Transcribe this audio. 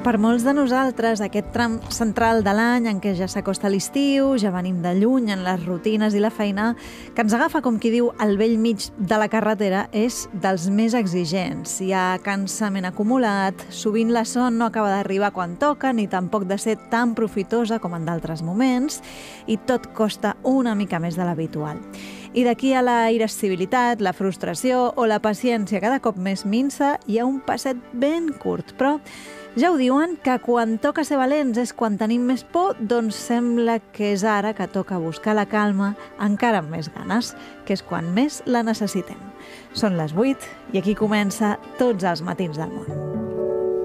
Per molts de nosaltres, aquest tram central de l'any en què ja s'acosta l'estiu, ja venim de lluny en les rutines i la feina, que ens agafa, com qui diu, al vell mig de la carretera, és dels més exigents. Hi ha cansament acumulat, sovint la son no acaba d'arribar quan toca, ni tampoc de ser tan profitosa com en d'altres moments, i tot costa una mica més de l'habitual. I d'aquí a la irascibilitat, la frustració o la paciència cada cop més minsa, hi ha un passet ben curt, però ja ho diuen, que quan toca ser valents és quan tenim més por, doncs sembla que és ara que toca buscar la calma encara amb més ganes, que és quan més la necessitem. Són les 8 i aquí comença Tots els matins del món.